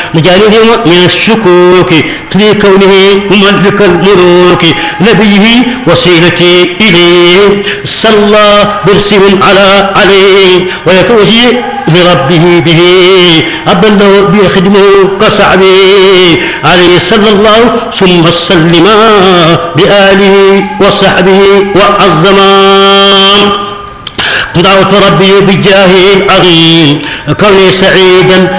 لجانب من الشكوك لكونه مملك الملوك نبيه وسيلتي إليه صلى برسم عليه ويتوجه لربه به أبلغ بخدمه كصعبه عليه صلى الله ثم سلما بآله وصحبه وعظما دعوت ربي بجاه العظيم كوني سعيدا